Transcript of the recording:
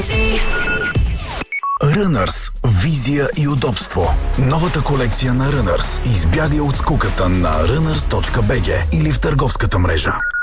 Runners. Визия и удобство. Новата колекция на Runners. Избягай от скуката на runners.bg или в търговската мрежа.